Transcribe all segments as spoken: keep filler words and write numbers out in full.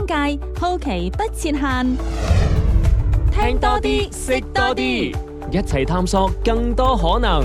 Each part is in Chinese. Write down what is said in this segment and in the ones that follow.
界，好奇不設限。 聽多啲，識多啲，一齊探索更多可能。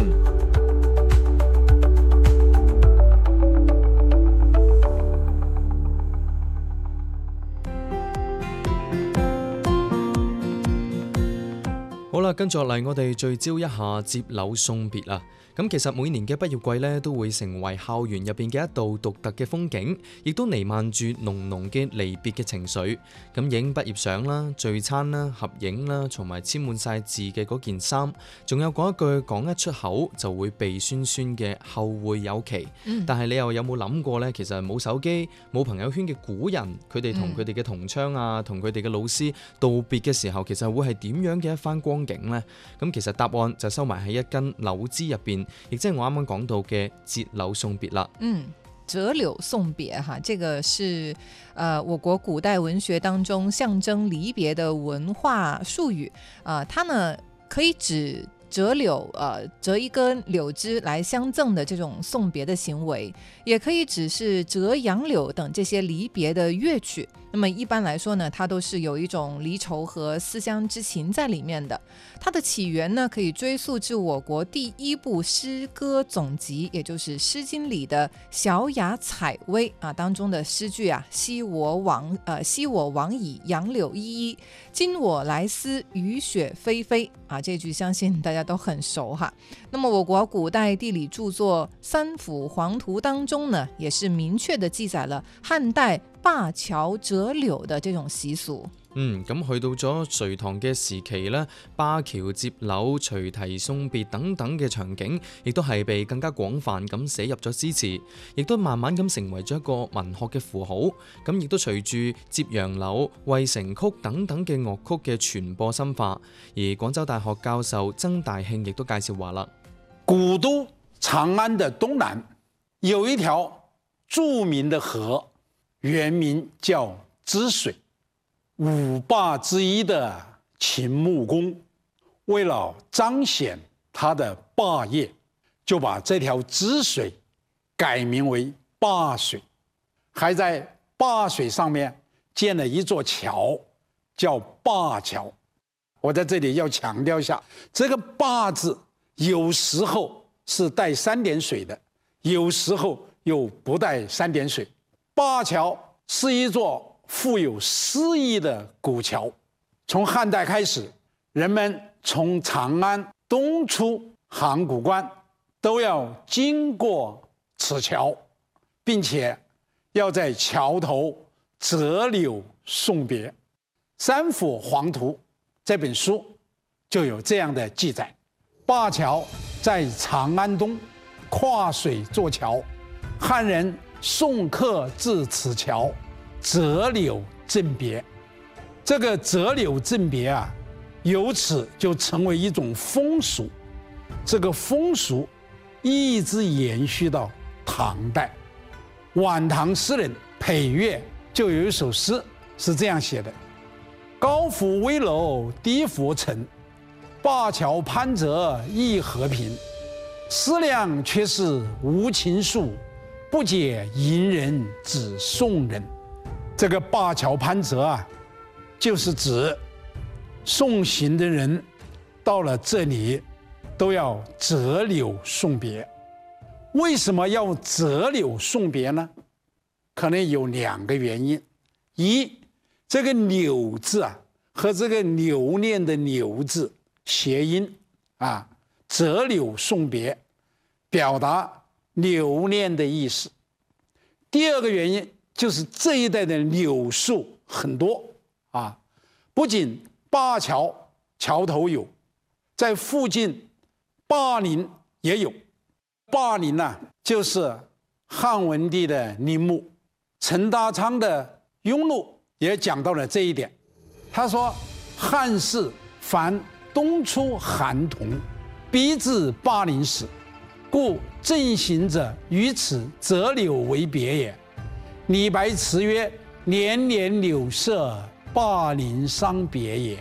好啦，跟住落嚟，我哋聚焦一下接柳送別啦。咁其實每年嘅畢業季咧，都會成為校園入邊嘅一道獨特嘅風景，亦都彌漫住濃濃嘅離別嘅情緒。咁影畢業相啦、聚餐啦、合影啦，同埋簽滿晒字嘅嗰件衫，仲有嗰一句講一出口就會鼻酸酸嘅後會有期。嗯、但係你又有冇諗過呢？其實冇手機、冇朋友圈嘅古人，佢哋同佢哋嘅同窗啊，同佢哋嘅老師道別嘅時候，其實會係點樣嘅一番光景呢？咁其實答案就收埋喺一根柳枝入邊。亦即係我啱啱講到嘅折柳送別啦。 嗯，折柳送別哈，這個是呃我國古代文學當中象徵離別的文化術語啊、呃，它呢可以指折柳，呃折一根柳枝來相贈的這種送別的行為，也可以指是折楊柳等這些離別的樂曲。那麼一般來說呢，它都是有一種離愁和思鄉之情在裡面的。它的起源呢，可以追溯至我國第一部詩歌總集，也就是《詩經》裡的《小雅采薇》啊當中的詩句啊，昔我往呃昔我往矣，楊柳依依，今我來思，雨雪霏霏啊，這句相信大家都很熟哈。那麼我國古代地理著作《三輔黃圖》當中呢，也是明確地記載了漢代灞橋折柳的這種習俗。 嗯，咁去到咗隋唐嘅時期咧，灞橋接柳、隨題送別等等嘅場景，亦都係被更加廣泛咁寫入咗詩詞，亦都慢慢咁成為咗一個文學嘅符號。咁亦都隨住接楊柳、渭城曲等等嘅樂曲嘅傳播深化。而廣州大學教授曾大慶亦都介紹話啦， 古都長安的東南有一條著名的河，原名叫支水。五霸之一的秦穆公為了彰顯他的霸業，就把這條支水改名為灞水，還在灞水上面建了一座橋，叫灞橋。我在這裡要強調一下，這個灞字有時候是帶三點水的，有時候又不帶三點水。灞橋是一座富有詩意的古橋，從漢代開始，人們從長安東出函谷關都要經過此橋，並且要在橋頭折柳送別。《三輔黃圖》這本書就有這樣的記載：灞橋在長安東，跨水作橋，漢人送客至此橋，折柳贈別。這個折柳贈別啊，由此就成為一種風俗。這個風俗一直延續到唐代。晚唐詩人裴岳就有一首詩是這樣寫的：高府危樓低伏沉，灞橋攀折意和平。思量卻是無情樹，不解吟人只送人。這個灞橋攀折啊，就是指送行的人到了這裡都要折柳送別。為什麼要折柳送別呢？可能有兩個原因。一，這個柳字啊和這個留念的留字諧音啊，折柳送別，表達留念的意思。第二個原因就是這一帶的柳樹很多啊，不僅灞橋橋頭有，在附近灞陵也有。灞陵啊，就是漢文帝的陵墓。陳大昌的《庸錄》也講到了這一點。他說：漢士凡東出韓同，必至灞陵時，故贈行者於此折柳為別也。李白詞曰：年年柳色，灞陵傷別也。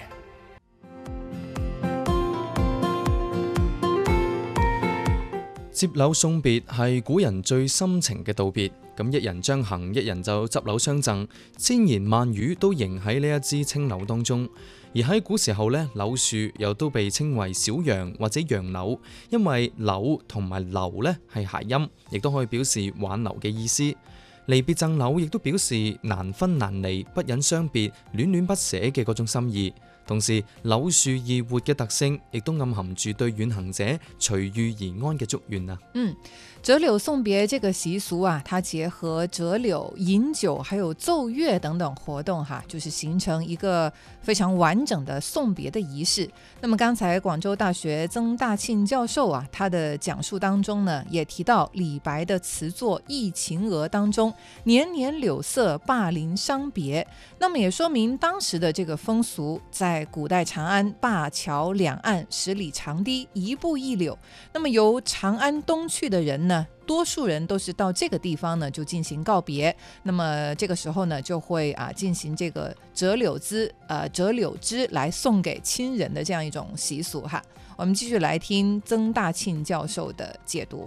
接柳送別係古人最深情嘅道別，咁一人將行，一人就執柳相贈，千言萬語都凝喺呢一支青柳當中。而喺古時候呢，柳樹又都被稱為小楊或者楊柳，因為柳同埋留呢係諧音，亦都可以表示挽留嘅意思。離別贈柳亦都表示難分難離、不忍相別、戀戀不捨嘅嗰種心意。同時，柳樹易活嘅特性，亦都暗含住對遠行者隨遇而安嘅祝願啊。 嗯，折柳送別這個習俗啊，它結合折柳、飲酒，還有奏樂等等活動哈，就是形成一個非常完整的送別的儀式。那麼剛才廣州大學曾大慶教授啊，他的講述當中呢，也提到李白的詞作《憶秦娥》當中，年年柳色，灞陵傷別。那麼也說明當時的這個風俗，在古代長安灞橋兩岸十里長堤，一步一柳。那麼由長安東去的人呢，多數人都是到這個地方呢就進行告別。那麼這個時候呢，就會啊進行這個折柳枝，呃折柳枝來送給親人的這樣一種習俗哈。我們繼續來聽曾大慶教授的解讀。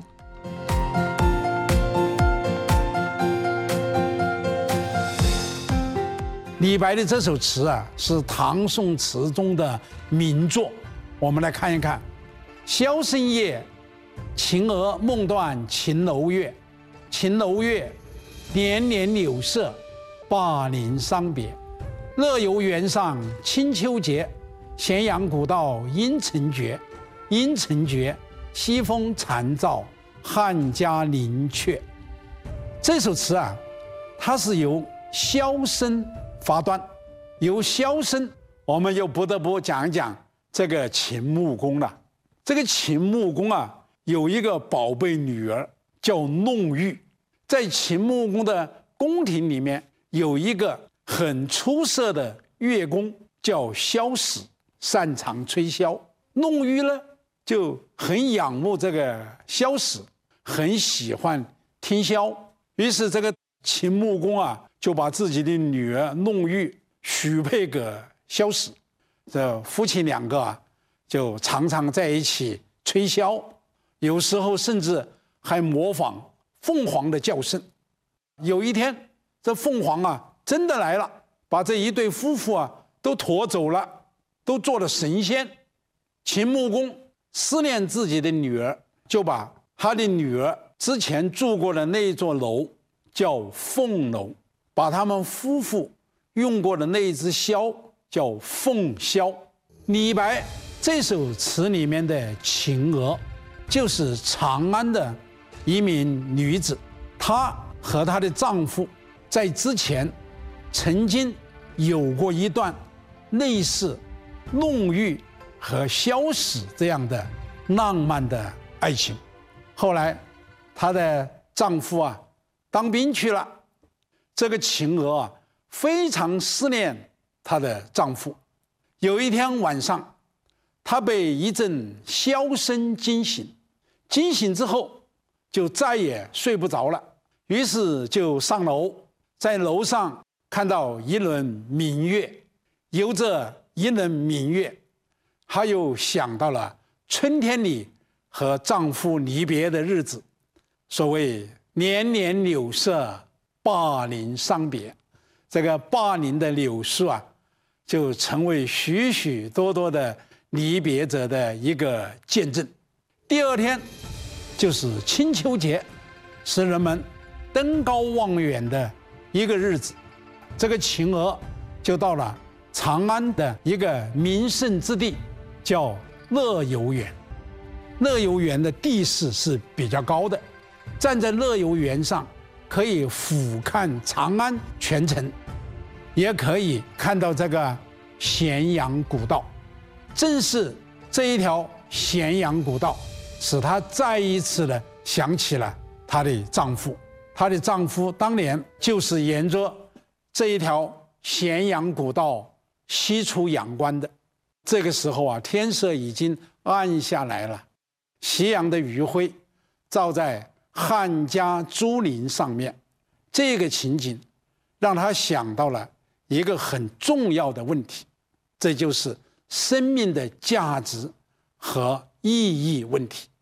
李白的這首詞啊，是唐宋詞中的名作。我們來看一看：簫聲夜，秦娥夢斷秦樓月。秦樓月，年年柳色，灞陵傷別。樂遊原上清秋節，咸陽古道陰沉絕。陰沉絕，西風殘照漢家陵阙。這首詞啊，它是由簫聲發端，由簫聲，我們又不得不講一講這個秦穆公了。這個秦穆公啊，有一個寶貝女兒叫弄玉，在秦穆公的宮廷裡面有一個很出色的樂工叫簫使，擅長吹簫。弄玉呢就很仰慕這個簫使，很喜歡聽簫，於是這個秦穆公啊，就把自己的女兒弄玉許配給簫使，這夫妻兩個啊，就常常在一起吹簫，有時候甚至還模仿鳳凰的叫聲。有一天，這鳳凰啊真的來了，把這一對夫婦啊都馱走了，都做了神仙。秦穆公思念自己的女兒，就把他的女兒之前住過的那一座樓叫鳳樓，把他們夫婦用過的那一支簫叫鳳簫。李白這首詞裡面的秦娥，就是長安的一名女子，她和她的丈夫在之前曾經有過一段類似弄玉和簫使這樣的浪漫的愛情。後來她的丈夫啊當兵去了，這個秦娥啊非常思念她的丈夫。有一天晚上，她被一陣簫聲驚醒，驚醒之後就再也睡不着了，於是就上樓，在樓上看到一輪明月，由着一輪明月，她又想到了春天裡和丈夫離別的日子。所謂年年柳色，灞陵傷別，這個灞陵的柳樹啊，就成為許許多多的離別者的一個見證。第二天就是清秋節，是人們登高望遠的一個日子。這個秦娥就到了長安的一個名勝之地，叫樂遊原。樂遊原的地勢是比較高的，站在樂遊原上，可以俯瞰長安全城，也可以看到這個咸陽古道。正是這一條咸陽古道，使她再一次的想起了她的丈夫。她的丈夫當年就是沿着這一條咸陽古道西出陽關的。這個時候啊，天色已經暗下來了，夕陽的餘暉照在漢家朱陵上面，這個情景讓他想到了一個很重要的問題，這就是生命的價值和意義問題。